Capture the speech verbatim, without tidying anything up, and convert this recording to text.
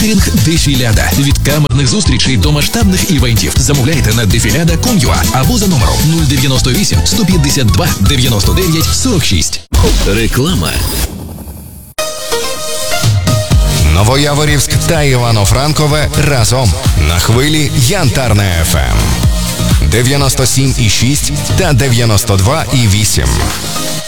Кетерінг Дефіляда. Від камерних зустрічей до масштабних івентів. Замовляйте на дефіляда крапка ком крапка ю а або за номером нуль дев'яносто вісім сто п'ятдесят два дев'яносто дев'ять сорок шість. Реклама. Новояворівськ та Івано-Франкове разом на хвилі Янтарна еф ем дев'яносто сім і шість та дев'яносто два і вісім.